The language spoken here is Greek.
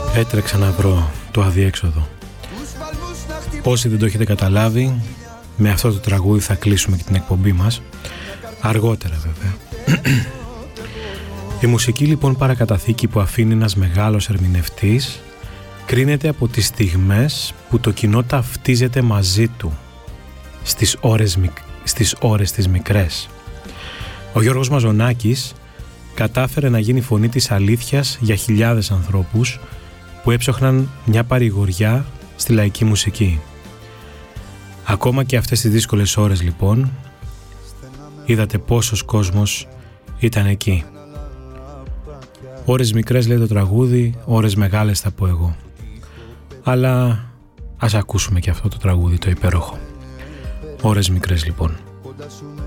Έτρεξα να βρω το αδιέξοδο. Όσοι δεν το έχετε καταλάβει, με αυτό το τραγούδι θα κλείσουμε και την εκπομπή μας. Αργότερα βέβαια. Η μουσική λοιπόν παρακαταθήκη που αφήνει ένας μεγάλος ερμηνευτής κρίνεται από τις στιγμές που το κοινό ταυτίζεται μαζί του στις ώρες τις μικρές. Ο Γιώργος Μαζονάκης κατάφερε να γίνει φωνή της αλήθειας για χιλιάδες ανθρώπους που έψοχναν μια παρηγοριά στη λαϊκή μουσική. Ακόμα και αυτές τις δύσκολες ώρες λοιπόν είδατε πόσος κόσμος ήταν εκεί. Ώρες μικρές λέει το τραγούδι, ώρες μεγάλες θα πω εγώ. Αλλά ας ακούσουμε και αυτό το τραγούδι το υπέροχο. Ώρες μικρές λοιπόν.